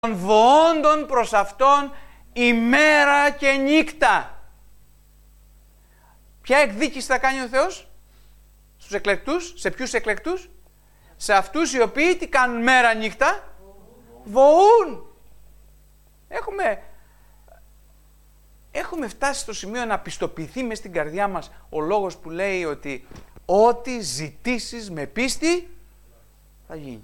των βοόντων προς Αυτόν ημέρα και νύχτα. Ποια εκδίκηση θα κάνει ο Θεός στους εκλεκτούς? Σε ποιους εκλεκτούς? Σε αυτούς οι οποίοι τι κάνουν μέρα νύχτα? Βοούν. Έχουμε φτάσει στο σημείο να πιστοποιηθεί μες στην καρδιά μας ο λόγος που λέει ότι ό,τι ζητήσεις με πίστη θα γίνει.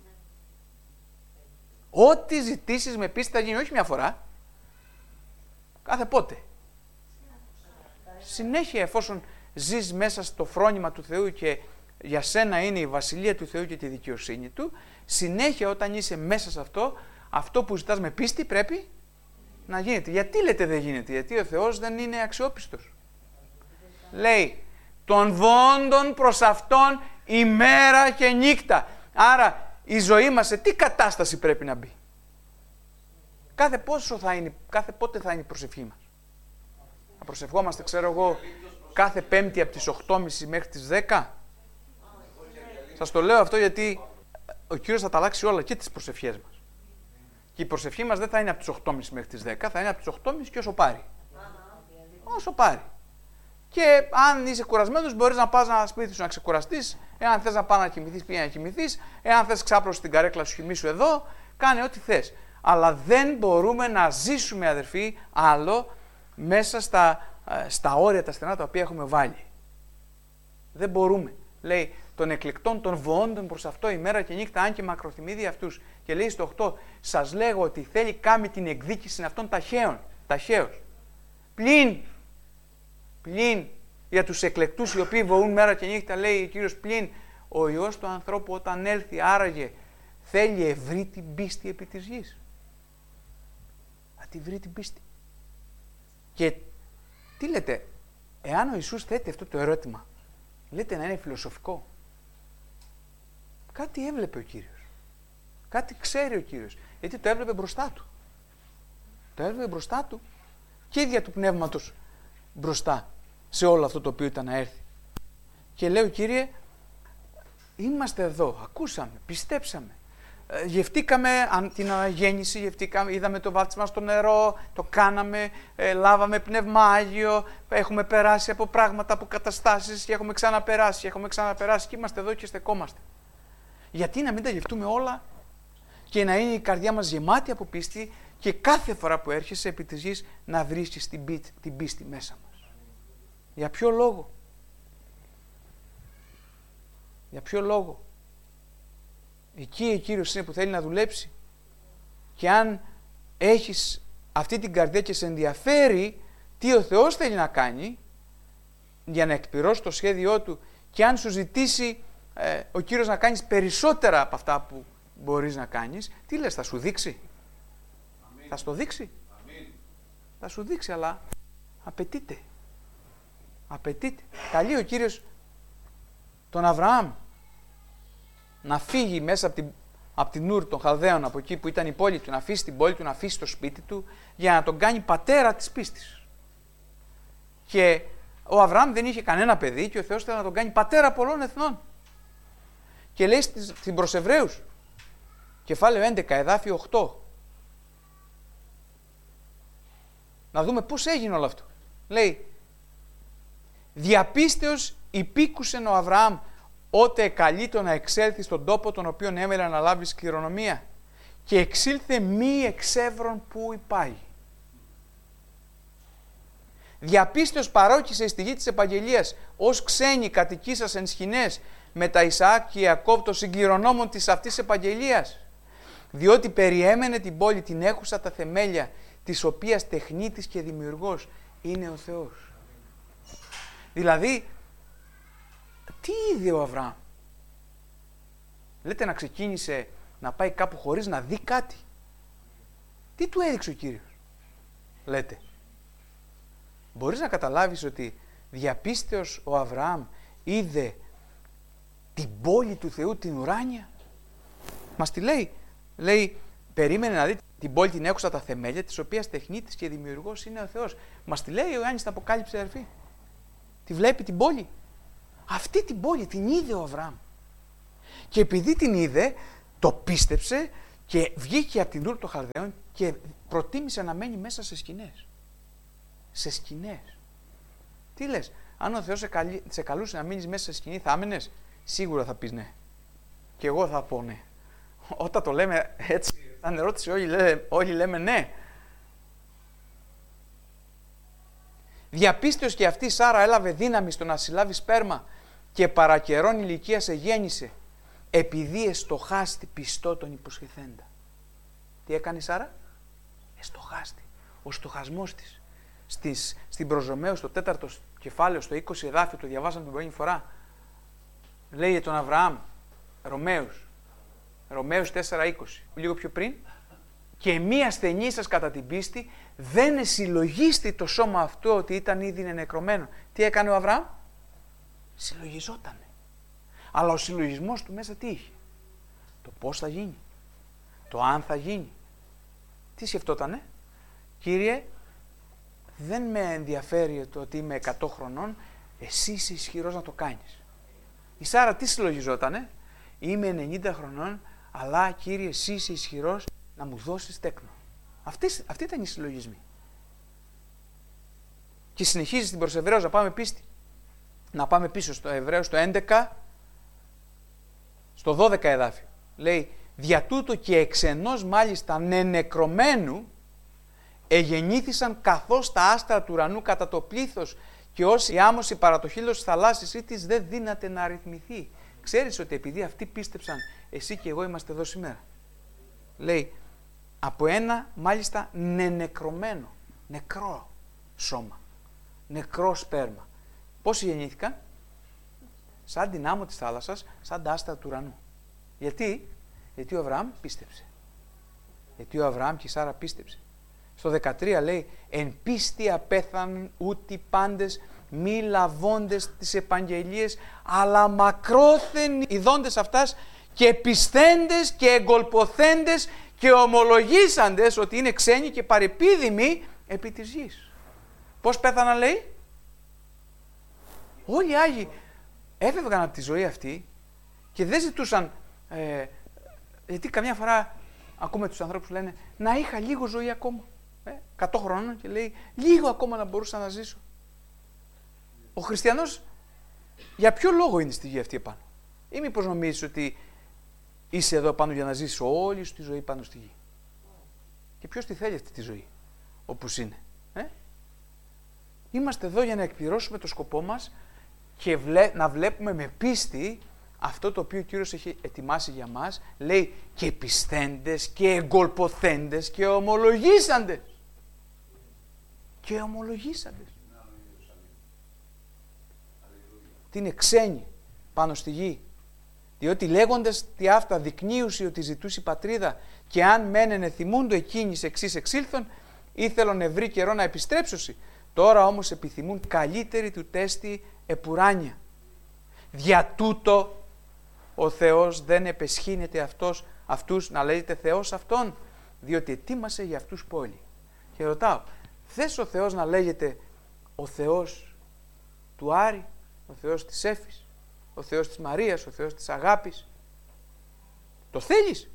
Ό,τι ζητήσεις με πίστη θα γίνει, όχι μια φορά. Κάθε πότε. Συνέχεια, εφόσον ζεις μέσα στο φρόνημα του Θεού και για σένα είναι η βασιλεία του Θεού και τη δικαιοσύνη του, συνέχεια όταν είσαι μέσα σε αυτό που ζητάς με πίστη πρέπει να γίνεται. Γιατί λέτε δεν γίνεται? Γιατί ο Θεός δεν είναι αξιόπιστος. Λέει, των βοόντων προς Αυτόν ημέρα και νύχτα. Άρα η ζωή μας σε τι κατάσταση πρέπει να μπει? Κάθε πότε θα είναι η προσευχή μας? Θα προσευχόμαστε, ξέρω εγώ, κάθε Πέμπτη από τις 8.30 μέχρι τις 10. Σας το λέω αυτό γιατί ο Κύριος θα τα αλλάξει όλα και τις προσευχές μας. Και η προσευχή μας δεν θα είναι από τις 8.30 μέχρι τις 10, θα είναι από τις 8.30 και όσο πάρει. Όσο πάρει. Και αν είσαι κουρασμένος, μπορείς να πας να σπίτι σου να ξεκουραστείς. Εάν θες να πας να κοιμηθείς, πήγαινε να κοιμηθείς. Εάν θες ξάπλωση στην καρέκλα σου, κοιμήσου εδώ. Κάνε ό,τι θες. Αλλά δεν μπορούμε να ζήσουμε, αδερφοί, άλλο μέσα στα όρια τα στενά τα οποία έχουμε βάλει. Δεν μπορούμε. Λέει, των εκλεκτών των βοόντων προς αυτό ημέρα και νύχτα, αν και μακροθυμίδι αυτούς. Και λέει στο 8, σας λέγω ότι θέλει κάμει την εκδίκηση αυτών ταχαίως. Πλην για τους εκλεκτούς οι οποίοι βοούν μέρα και νύχτα, λέει ο Κύριος, πλην ο Υιός του ανθρώπου όταν έλθει, άραγε θέλει ευρύ την πίστη επί της γης. Θα τη βρει την πίστη. Και τι λέτε, εάν ο Ιησούς θέτει αυτό το ερώτημα, λέτε να είναι φιλοσοφικό? Κάτι έβλεπε ο Κύριος. Κάτι ξέρει ο Κύριος. Γιατί το έβλεπε μπροστά του. Το έβλεπε μπροστά του και ίδια του πνεύματος μπροστά σε όλο αυτό το οποίο ήταν να έρθει. Και λέω, Κύριε, είμαστε εδώ, ακούσαμε, πιστέψαμε. Γευτήκαμε την αναγέννηση, είδαμε το βάπτισμα στο νερό, το κάναμε, λάβαμε πνεύμα Άγιο, έχουμε περάσει από πράγματα, από καταστάσεις και έχουμε ξαναπεράσει και είμαστε εδώ και στεκόμαστε. Γιατί να μην τα γευτούμε όλα και να είναι η καρδιά μας γεμάτη από πίστη και κάθε φορά που έρχεσαι επί της γης να βρίσκεις την πίστη μέσα μας. Για ποιο λόγο? Για ποιο λόγο? Εκεί ο Κύριος είναι που θέλει να δουλέψει. Και αν έχεις αυτή την καρδιά και σε ενδιαφέρει τι ο Θεός θέλει να κάνει για να εκπληρώσει το σχέδιό Του, και αν σου ζητήσει ο Κύριος να κάνεις περισσότερα από αυτά που μπορείς να κάνεις, τι λες, θα σου δείξει? Αμήν. Θα σου το δείξει? Αμήν. Θα σου δείξει, αλλά απαιτείται. Καλεί ο Κύριος τον Αβραάμ να φύγει μέσα από την Ούρ των Χαλδαίων, από εκεί που ήταν η πόλη του, να αφήσει την πόλη του, να αφήσει το σπίτι του, για να τον κάνει πατέρα της πίστης. Και ο Αβραάμ δεν είχε κανένα παιδί και ο Θεός θέλει να τον κάνει πατέρα πολλών εθνών. Και λέει στην προς Εβραίους, κεφάλαιο 11, εδάφιο 8. Να δούμε πώς έγινε όλο αυτό. Λέει, διαπίστεως υπήκουσεν ο Αβραάμ, ότε εκαλείτο να εξέλθει στον τόπο τον οποίον έμελε να λάβει κληρονομία, και εξήλθε μη εξεύρων που υπάγει. Διαπίστεως παρόκησε στη γη της επαγγελίας, ως ξένοι κατοικήσας εν σχοινές, με τα Ισαάκ και Ιακώβ των συγκληρονόμων της αυτής επαγγελίας, διότι περιέμενε την πόλη την έχουσα τα θεμέλια, της οποίας τεχνίτης και δημιουργός είναι ο Θεός. Δηλαδή, τι είδε ο Αβραάμ? Λέτε να ξεκίνησε να πάει κάπου χωρίς να δει κάτι? Τι του έδειξε ο Κύριος? Λέτε. Μπορείς να καταλάβεις ότι διαπίστεως ο Αβραάμ είδε την πόλη του Θεού, την ουράνια? Μας τη λέει. Λέει, περίμενε να δει την πόλη την έχουσα τα θεμέλια, της οποίας τεχνίτης και δημιουργός είναι ο Θεός. Μας τη λέει ο Ιωάννης στην Αποκάλυψη, αδερφοί. Τη βλέπει την πόλη. Αυτή την πόλη την είδε ο Αβραάμ. Και επειδή την είδε, το πίστεψε Και βγήκε από την Ούρ των Χαλδαίων και προτίμησε να μένει μέσα σε σκηνές. Σε σκηνές. Τι λες, αν ο Θεός σε καλούσε να μείνεις μέσα σε σκηνή, θα άμενες? Σίγουρα θα πεις ναι. Και εγώ θα πω ναι. Όταν το λέμε έτσι, σαν ερώτηση, όλοι λέμε ναι. Διαπίστεως και αυτή η Σάρα έλαβε δύναμη στο να συλλάβει σπέρμα και παρακαιρών ηλικίας εγέννησε, επειδή εστοχάστη πιστό τον υποσχεθέντα. Τι έκανε η Σάρα? Εστοχάστη. Ο στοχασμός της. Στην προς Ρωμαίους, στο 4ο κεφάλαιο, στο 20 εδάφιο, το διαβάσαμε την πρώτη φορά. Λέει για τον Αβραάμ, Ρωμαίους 4:20, λίγο πιο πριν. Και μία ασθενή σας κατά την πίστη δεν εσυλλογίστη το σώμα αυτό ότι ήταν ήδη νεκρωμένο. Τι έκανε ο Αβραάμ? Συλλογιζότανε. Αλλά ο συλλογισμός του μέσα τι είχε? Το πώς θα γίνει, το αν θα γίνει. Τι σκεφτότανε? Κύριε, δεν με ενδιαφέρει το ότι είμαι 100 χρονών, εσύ είσαι ισχυρός να το κάνεις. Η Σάρα τι συλλογιζότανε? Είμαι 90 χρονών, αλλά Κύριε, εσύ είσαι ισχυρός να μου δώσεις τέκνο. Αυτή ήταν η συλλογισμή. Και συνεχίζει στην προς Εβραίους, να πάμε πίστη. Να πάμε πίσω στο Εβραίους το 11, στο 12 εδάφιο. Λέει, δια τούτο και εξ ενός μάλιστα νεκρωμένου εγεννήθησαν καθώς τα άστρα του ουρανού κατά το πλήθος και ως η άμμωση παρά το χείλος της θαλάσσης ή της δεν δύναται να αριθμηθεί. Ξέρεις ότι επειδή αυτοί πίστεψαν, εσύ και εγώ είμαστε εδώ σήμερα. Λέει, από ένα μάλιστα νεκρωμένο, νεκρό σώμα, νεκρό σπέρμα. Πόσοι γεννήθηκαν? Σαν την άμμο της θάλασσας, σαν τα άστρα του ουρανού. Γιατί ο Αβραάμ πίστεψε. Γιατί ο Αβραάμ και η Σάρα πίστεψε. Στο 13 λέει, εν πίστη απέθανον ούτι πάντες μη λαβώντες τις επαγγελίες, αλλά μακρόθεν ειδώντες αυτάς και πιστέντες και εγκολποθέντες και ομολογήσαντες ότι είναι ξένοι και παρεπίδημοι επί της γης. Πώς πέθαναν, λέει? Όλοι οι Άγιοι έφευγαν από τη ζωή αυτή και δεν ζητούσαν, γιατί καμιά φορά ακούμε τους ανθρώπους που λένε να είχα λίγο ζωή ακόμα, 100 χρόνων, και λέει λίγο ακόμα να μπορούσα να ζήσω. Ο χριστιανός για ποιο λόγο είναι στη γη αυτή επάνω? Ή μήπως νομίζεις ότι είσαι εδώ πάνω για να ζήσεις όλη σου τη ζωή πάνω στη γη? Και ποιος τη θέλει αυτή τη ζωή όπως είναι? Είμαστε εδώ για να εκπληρώσουμε το σκοπό μας και να βλέπουμε με πίστη αυτό το οποίο ο Κύριος έχει ετοιμάσει για μας. Λέει και πιστέντες και εγκολποθέντες και ομολογήσαντες. Και ομολογήσαντες. Τι είναι ξένοι πάνω στη γη. Διότι λέγοντας τι αυτά δεικνύουσι ότι ζητούσε η πατρίδα και αν μένενε θυμούντο εκείνης εξής εξήλθον, ήθελον ευρύ καιρό να επιστρέψωσι. Τώρα όμως επιθυμούν καλύτερη του τέστη επουράνια. Δια τούτο ο Θεός δεν επεσχύνεται αυτούς να λέγεται Θεός αυτόν, διότι ετοίμασε για αυτούς πόλη. Και ρωτάω, θες ο Θεός να λέγεται ο Θεός του Άρη, ο Θεός της Έφης, ο Θεός της Μαρίας, ο Θεός της Αγάπης? Το θέλεις?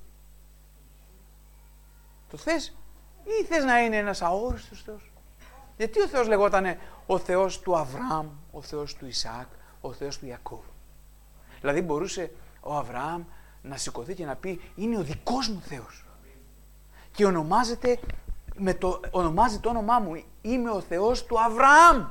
Το θες? Ή θες να είναι ένας αόριστος Θεός? Γιατί ο Θεός λεγότανε ο Θεός του Αβραάμ, ο Θεός του Ισαάκ, ο Θεός του Ιακώβ? Δηλαδή μπορούσε ο Αβραάμ να σηκωθεί και να πει είναι ο δικός μου Θεός και ονομάζει το όνομά μου, είμαι ο Θεός του Αβραάμ.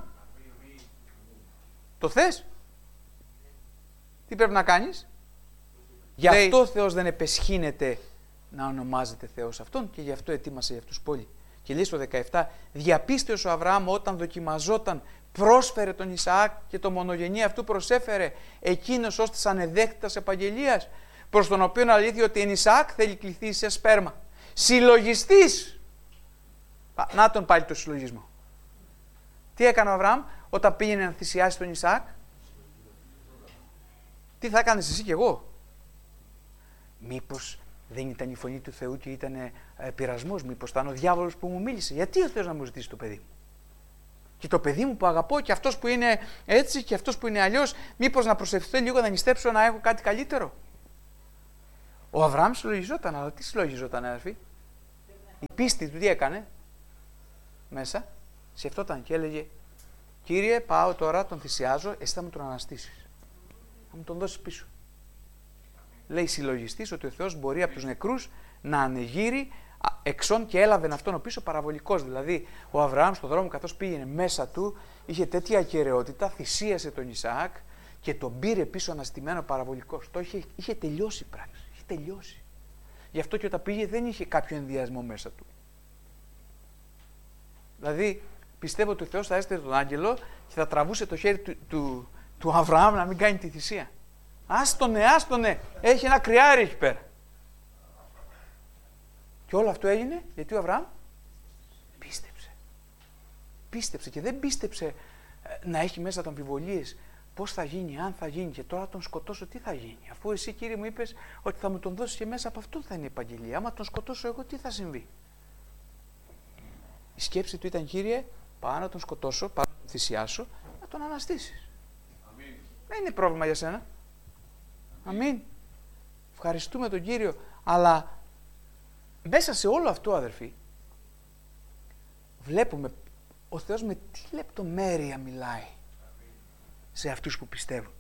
Το θες? Τι πρέπει να κάνεις? Γι' αυτό ο Θεός δεν επεσχύνεται να ονομάζεται Θεός αυτόν και γι' αυτό ετοίμασε για αυτούς πόλη. Και λέει στο 17, διαπίστεως ο Αβραάμ όταν δοκιμαζόταν πρόσφερε τον Ισαάκ και το μονογενή αυτού προσέφερε εκείνος ως της ανεδέχτητας επαγγελίας, προς τον οποίον αλήθεια ότι εν Ισαάκ θέλει κληθεί σε σπέρμα. Συλλογιστής. Να τον πάλι το συλλογισμό. Τι έκανε ο Αβραάμ όταν πήγαινε να θυσιάσει τον Ισαάκ? Τι θα έκανες εσύ και εγώ? Μήπως δεν ήταν η φωνή του Θεού και ήταν πειρασμός? Μήπως ήταν ο διάβολος που μου μίλησε? Γιατί ο Θεός να μου ζητήσει το παιδί μου? Και το παιδί μου που αγαπώ και αυτός που είναι έτσι και αυτός που είναι αλλιώς, μήπως να προσευχηθώ λίγο να νηστέψω να έχω κάτι καλύτερο? Ο Αβραάμ συλλογιζόταν, αλλά τι συλλογιζόταν, αδερφοί? Η πίστη του τι έκανε μέσα? Σκεφτόταν και έλεγε: Κύριε, πάω τώρα, τον θυσιάζω, εσύ θα μου τον αναστήσεις. Θα μου τον δώσεις πίσω. Λέει συλλογιστής ότι ο Θεός μπορεί από τους νεκρούς να ανεγείρει εξών και έλαβε αυτόν ο πίσω παραβολικός. Δηλαδή, ο Αβραάμ στον δρόμο, καθώς πήγαινε μέσα του, είχε τέτοια ακεραιότητα, θυσίασε τον Ισαάκ και τον πήρε πίσω αναστημένο παραβολικός. Το είχε τελειώσει η πράξη. Είχε τελειώσει. Γι' αυτό και όταν πήγε δεν είχε κάποιο ενδιασμό μέσα του. Δηλαδή, πιστεύω ότι ο Θεός θα έστελνε τον άγγελο και θα τραβούσε το χέρι του Αβραάμ να μην κάνει τη θυσία. Άστονε, έχει ένα κρυάρι εκεί πέρα. Και όλο αυτό έγινε γιατί ο Αβραάμ πίστεψε. Πίστεψε και δεν πίστεψε να έχει μέσα τα αμφιβολίες. Πώς θα γίνει, αν θα γίνει, και τώρα τον σκοτώσω, τι θα γίνει? Αφού εσύ, Κύριε, μου είπες ότι θα μου τον δώσεις και μέσα από αυτόν θα είναι η επαγγελία. Άμα τον σκοτώσω εγώ, τι θα συμβεί? Η σκέψη του ήταν: Κύριε, πάω να τον σκοτώσω, πάω να τον θυσιάσω, να τον αναστήσεις. Αμήν. Δεν είναι πρόβλημα για σένα. Αμήν. Ευχαριστούμε τον Κύριο. Αλλά μέσα σε όλο αυτό, αδερφοί, βλέπουμε ο Θεός με τι λεπτομέρεια μιλάει σε αυτούς που πιστεύουν.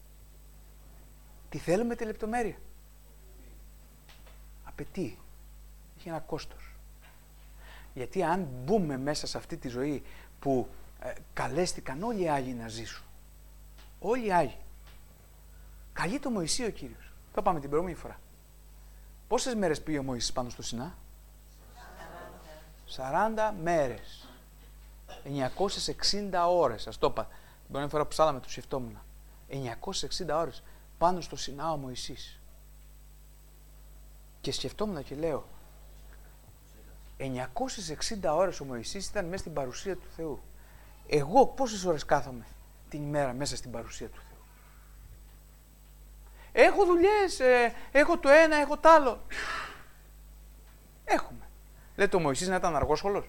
Τι θέλουμε τη λεπτομέρεια? Απαιτεί. Έχει ένα κόστος. Γιατί αν μπούμε μέσα σε αυτή τη ζωή που καλέστηκαν όλοι οι Άγιοι να ζήσουν, όλοι οι Άγιοι, καλεί το Μωυσή ο Κύριος. Το πάμε την προηγούμενη φορά. Πόσες μέρες πήγε ο Μωυσής πάνω στο Σινά? 40 μέρες. 960 ώρες. Σας το είπα την προηγούμενη φορά που ψάλαμε, το σκεφτόμουν. 960 ώρες πάνω στο Σινά ο Μωυσής. Και σκεφτόμουν και λέω, 960 ώρες ο Μωυσής ήταν μέσα στην παρουσία του Θεού. Εγώ πόσες ώρες κάθομαι την ημέρα μέσα στην παρουσία του Θεού? Έχω δουλειές, έχω το ένα, έχω το άλλο. Έχουμε. Λέτε ο Μωυσής να ήταν αργόσχολος?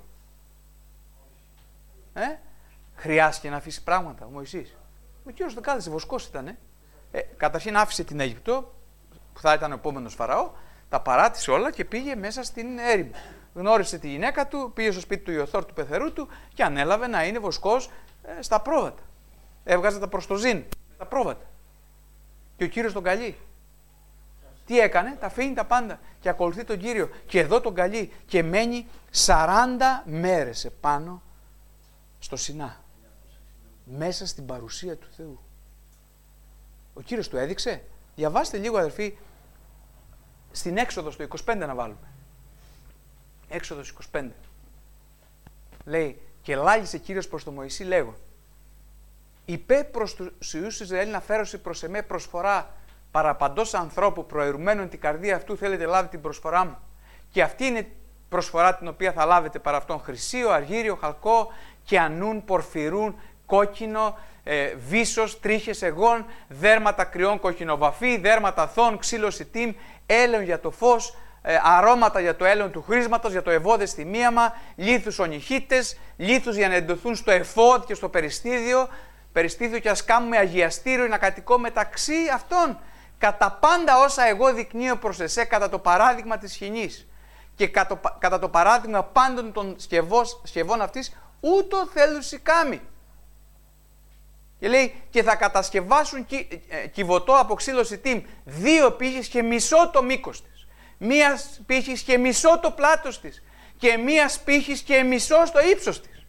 Χρειάστηκε να αφήσει πράγματα ο Μωυσής? Ο Κύριος δεν κάθεσε, βοσκός ήταν. Καταρχήν άφησε την Αίγυπτο, που θα ήταν ο επόμενος Φαραώ, τα παράτησε όλα και πήγε μέσα στην έρημο. Γνώρισε τη γυναίκα του, πήγε στο σπίτι του Ιωθόρ του πεθερού του και ανέλαβε να είναι βοσκός στα πρόβατα. Έβγαζε τα προστοζήν, τα πρόβατα. Και ο Κύριος τον καλεί. Τι έκανε? Τα αφήνει τα πάντα και ακολουθεί τον Κύριο. Και εδώ τον καλεί και μένει 40 μέρες επάνω στο Σινά. Μέσα στην παρουσία του Θεού. Ο Κύριος του έδειξε. Διαβάστε λίγο, αδερφοί, στην Έξοδο στο 25 να βάλουμε. Έξοδος 25. Λέει, και λάγησε Κύριος προς τον Μωυσή λέγον, είπε προς τους Υιούς Ισραήλ να φέρωση προς εμέ προσφορά παραπαντός ανθρώπου προαιρουμένων την καρδία αυτού, θέλετε λάβει την προσφορά μου. Και αυτή είναι προσφορά την οποία θα λάβετε παρά αυτόν: χρυσίο, αργύριο, χαλκό και ανούν, πορφυρούν, κόκκινο, βίσος, τρίχες εγών, δέρματα κρυών κοκκινοβαφή, δέρματα θών, ξύλο σιτίμ, έλαιον για το φως, αρώματα για το έλαιον του χρήσματος, για το ευώδες θυμίαμα, λίθους ονυχίτες, λίθους για να εντοθούν στο εφόδ και στο περιστίδιο και ας κάνουμε αγιαστήριο να κατοικώ μεταξύ αυτών. Κατά πάντα όσα εγώ δεικνύω προς εσέ κατά το παράδειγμα της σκηνής και κατά το παράδειγμα πάντων των σκευών αυτής, ούτω θέλουν σικάμι. Και λέει, και θα κατασκευάσουν κυβωτό από ξύλο σιτίμ 2 πύχες και μισό το μήκος της, 1 πύχης και μισό το πλάτος της και 1 πύχης και μισό στο ύψος της.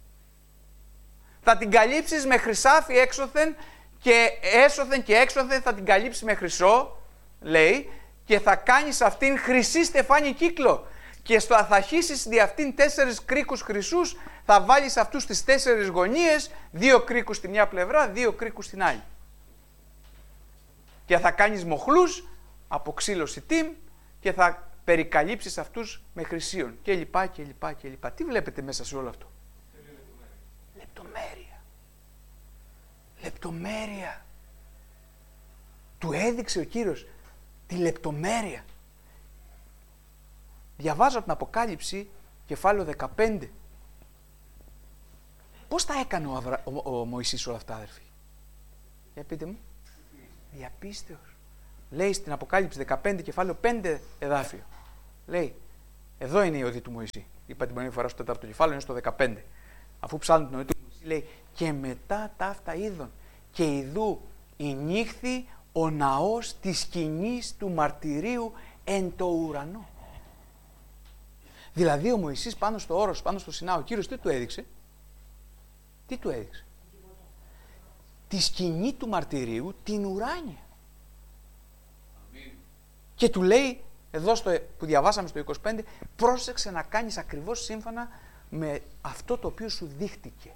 Θα την καλύψεις με χρυσάφι έξωθεν και έσωθεν και έξωθεν θα την καλύψεις με χρυσό, λέει, και θα κάνεις αυτήν χρυσή στεφάνι κύκλο και θα χύσεις δι' αυτήν 4 κρίκους χρυσούς, θα βάλεις αυτούς στις 4 γωνίες, 2 κρίκους στη μια πλευρά, 2 κρίκους στην άλλη. Και θα κάνεις μοχλούς από ξύλο σιτίμ και θα περικαλύψεις αυτούς με χρυσίον και λοιπά και λοιπά και λοιπά. Τι βλέπετε μέσα σε όλο αυτό? Λεπτομέρεια. Λεπτομέρεια. Του έδειξε ο Κύριος τη λεπτομέρεια. Διαβάζω την Αποκάλυψη, κεφάλαιο 15. Πώς τα έκανε ο Μωυσής όλα αυτά, αδερφοί? Για πείτε μου. Διαπίστεως. Λέει στην Αποκάλυψη 15, κεφάλαιο 5 εδάφιο. Λέει, εδώ είναι η οδή του Μωυσή. Είπα την προηγούμενη φορά στο 4ο κεφάλαιο, είναι στο 15. Αφού ψάχνουν την οδή του Μωυσή, λέει, και μετά ταύτα είδων. Και ιδού ηνύχθη ο ναός της σκηνής του μαρτυρίου εν το ουρανό. Δηλαδή ο Μωυσής πάνω στο όρος, πάνω στο Σινά, ο Κύριος τι του έδειξε? Τι του έδειξε? Τη σκηνή του μαρτυρίου, την ουράνια. Και του λέει, εδώ που διαβάσαμε στο 25, πρόσεξε να κάνεις ακριβώς σύμφωνα με αυτό το οποίο σου δείχτηκε.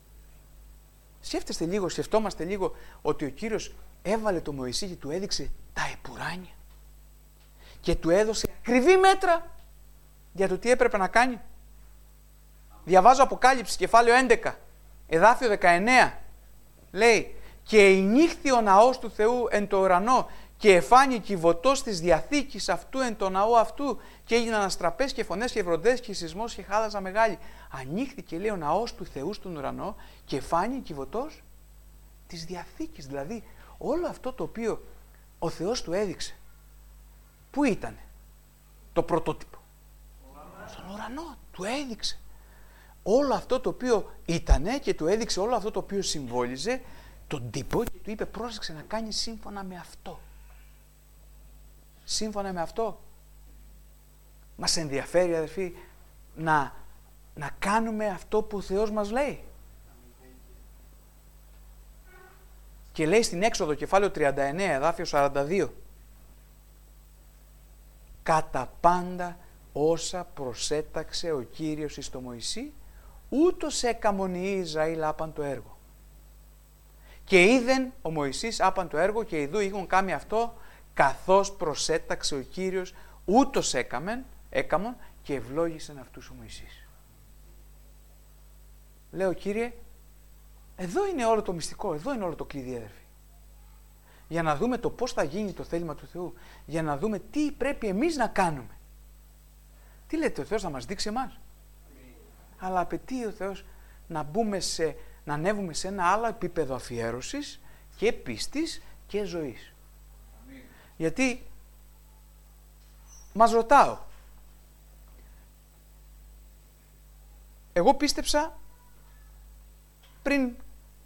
Σκεφτόμαστε λίγο ότι ο Κύριος έβαλε το Μωυσή και του έδειξε τα επουράνια. Και του έδωσε ακριβή μέτρα για το τι έπρεπε να κάνει. Διαβάζω Αποκάλυψη, κεφάλαιο 11, εδάφιο 19. Λέει, και ηνύχθη ο ναός του Θεού εν το ουρανό και εφάνει κυβωτός της διαθήκης αυτού εν το ναό αυτού και έγιναν αστραπές και φωνές και βροντές και σεισμός και χάλαζα μεγάλη. Ανοίχθηκε, λέει, ο ναός του Θεού στον ουρανό και εφάνει κυβωτός της διαθήκης. Δηλαδή όλο αυτό το οποίο ο Θεός του έδειξε, πού ήτανε το πρωτότυπο? Στον ουρανό του έδειξε όλο αυτό το οποίο ήτανε και του έδειξε όλο αυτό το οποίο συμβόλιζε τον τύπο και του είπε, πρόσεξε να κάνει σύμφωνα με αυτό. Σύμφωνα με αυτό. Μας ενδιαφέρει, αδερφοί, να κάνουμε αυτό που ο Θεός μας λέει. Και λέει στην Έξοδο κεφάλαιο 39, εδάφιο 42. Κατά πάντα όσα προσέταξε ο Κύριος εις το Μωυσή, ούτως έκαμον οι Ισραήλ άπαν το έργο. Και είδεν ο Μωυσής άπαν το έργο και ιδού είχον κάνει αυτό, καθώς προσέταξε ο Κύριος, ούτως έκαμον και ευλόγησεν αυτούς ο Μωυσής. Λέω, Κύριε, εδώ είναι όλο το μυστικό, εδώ είναι όλο το κλειδί, αδερφοί. Για να δούμε το πώς θα γίνει το θέλημα του Θεού, για να δούμε τι πρέπει εμείς να κάνουμε. Τι λέτε, ο Θεός θα μας δείξει εμάς? Αλλά απαιτεί ο Θεός να ανέβουμε σε ένα άλλο επίπεδο αφιέρωσης και πίστης και ζωής. Γιατί μας ρωτάω, εγώ πίστεψα πριν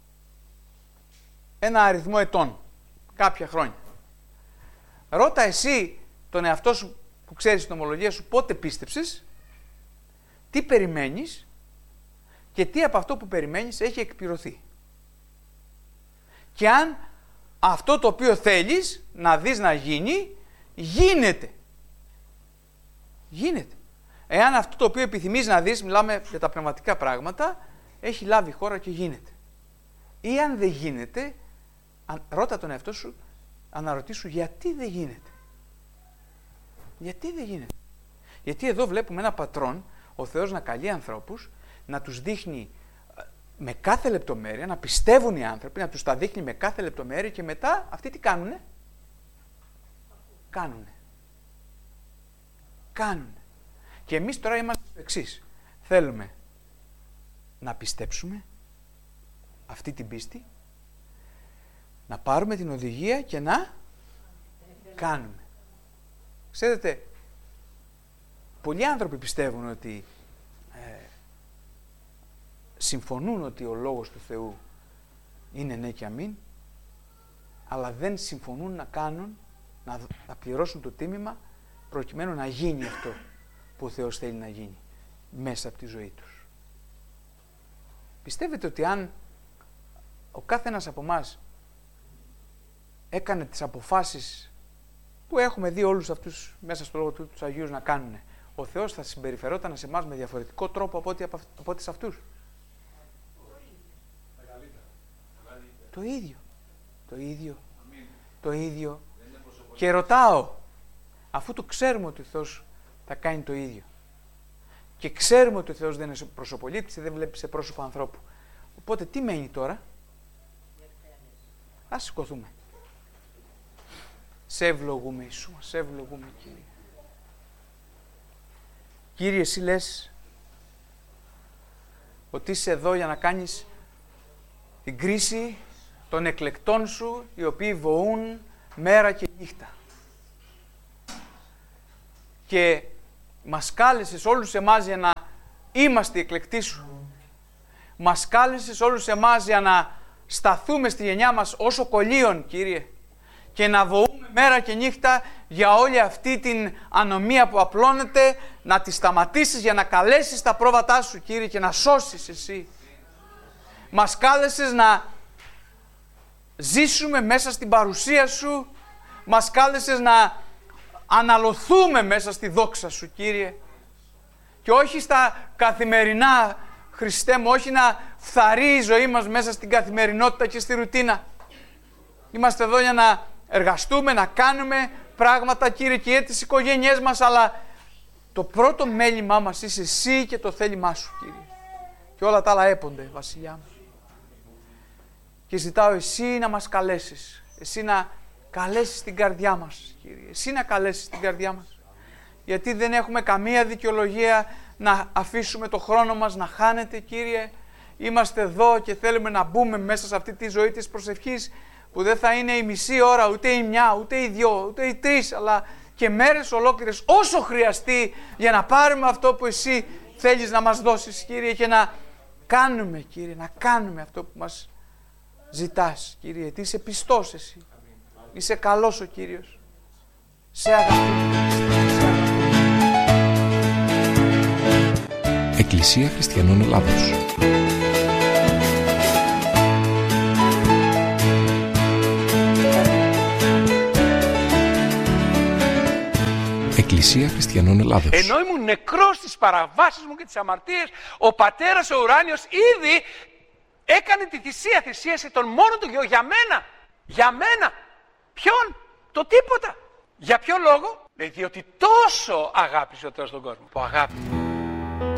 ένα αριθμό ετών, κάποια χρόνια. Ρώτα εσύ τον εαυτό σου που ξέρεις την ομολογία σου πότε πίστεψες, τι περιμένεις και τι από αυτό που περιμένεις έχει εκπληρωθεί. Και αν αυτό το οποίο θέλεις να δεις να γίνει, γίνεται. Γίνεται. Εάν αυτό το οποίο επιθυμείς να δεις, μιλάμε για τα πνευματικά πράγματα, έχει λάβει χώρα και γίνεται. Ή αν δεν γίνεται, ρώτα τον εαυτό σου, αναρωτήσου γιατί δεν γίνεται. Γιατί δεν γίνεται. Γιατί εδώ βλέπουμε ένα πατρόν, ο Θεός να καλεί ανθρώπους, να τους δείχνει με κάθε λεπτομέρεια, να πιστεύουν οι άνθρωποι, να τους τα δείχνει με κάθε λεπτομέρεια και μετά αυτοί τι κάνουνε? Κάνουνε. Και εμείς τώρα είμαστε το εξής. Θέλουμε να πιστέψουμε αυτή την πίστη, να πάρουμε την οδηγία και να κάνουμε. Ξέρετε, πολλοί άνθρωποι πιστεύουν ότι συμφωνούν ότι ο Λόγος του Θεού είναι ναι και αμήν, αλλά δεν συμφωνούν να κάνουν, να πληρώσουν το τίμημα προκειμένου να γίνει αυτό που ο Θεός θέλει να γίνει μέσα από τη ζωή τους. Πιστεύετε ότι αν ο κάθε ένας από εμάς έκανε τις αποφάσεις που έχουμε δει όλους αυτούς μέσα στο Λόγο του τους Αγίους να κάνουν, ο Θεός θα συμπεριφερόταν σε εμάς με διαφορετικό τρόπο από ό,τι σε αυτούς? Το ίδιο. Και ρωτάω, αφού το ξέρουμε ότι ο Θεός θα κάνει το ίδιο και ξέρουμε ότι ο Θεός δεν είναι προσωπολήπτης, δεν βλέπει σε πρόσωπο ανθρώπου, οπότε τι μένει τώρα? Ας σηκωθούμε. Σε ευλογούμε, Ιησού, σε ευλογούμε, Κύριε. Κύριε, εσύ λες ότι είσαι εδώ για να κάνεις την κρίση των εκλεκτών σου, οι οποίοι βοούν μέρα και νύχτα. και μας κάλεσες όλους εμάς για να είμαστε εκλεκτοί σου. Μας κάλεσες όλους εμάς για να σταθούμε στη γενιά μας όσο κολλίων, Κύριε, και να βοούμε μέρα και νύχτα για όλη αυτή την ανομία που απλώνεται, να τη σταματήσεις για να καλέσεις τα πρόβατά σου, Κύριε, και να σώσεις εσύ. Μας κάλεσες να ζήσουμε μέσα στην παρουσία σου, μας κάλεσες να αναλωθούμε μέσα στη δόξα σου, Κύριε, και όχι στα καθημερινά, Χριστέ μου, όχι να φθαρεί η ζωή μας μέσα στην καθημερινότητα και στη ρουτίνα. Είμαστε εδώ για να εργαστούμε, να κάνουμε πράγματα, Κύριε, και για τις οικογένειές μας, αλλά το πρώτο μέλημά μας είσαι εσύ και το θέλημά σου, Κύριε. Και όλα τα άλλα έπονται, Βασιλιά μου. Και ζητάω εσύ να μας καλέσεις, εσύ να καλέσεις την καρδιά μας, Κύριε, εσύ να καλέσεις την καρδιά μας. Γιατί δεν έχουμε καμία δικαιολογία να αφήσουμε το χρόνο μας να χάνεται, Κύριε. Είμαστε εδώ και θέλουμε να μπούμε μέσα σε αυτή τη ζωή της προσευχής, που δεν θα είναι η μισή ώρα, ούτε η μια, ούτε οι δυο, ούτε οι τρεις, αλλά και μέρες ολόκληρες, όσο χρειαστεί, για να πάρουμε αυτό που εσύ θέλεις να μας δώσεις, Κύριε, και να κάνουμε, Κύριε, να κάνουμε αυτό που μας ζητάς, Κύριε, γιατί είσαι πιστός εσύ. Είσαι καλός ο Κύριος. Σε αγαπητοί. Εκκλησία Χριστιανών Ελλάδος. Εκκλησία Χριστιανών Ελλάδος. Ενώ ήμουν νεκρός στις παραβάσεις μου και τις αμαρτίες, ο Πατέρας ο Ουράνιος ήδη έκανε τη θυσία, θυσίασε τον μόνο του Γιο για μένα. Για μένα. Ποιον? Το τίποτα. Για ποιο λόγο? Διότι τόσο αγάπησε ο Θεός τον κόσμο. Που αγάπησε.